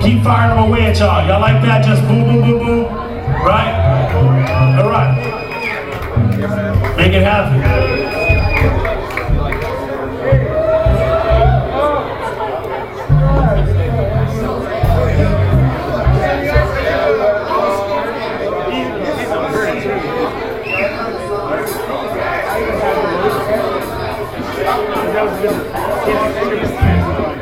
keep firing them away at y'all. Y'all like that? Just boom, boom, boom, boom. Right? All right. Make it happen. That was good.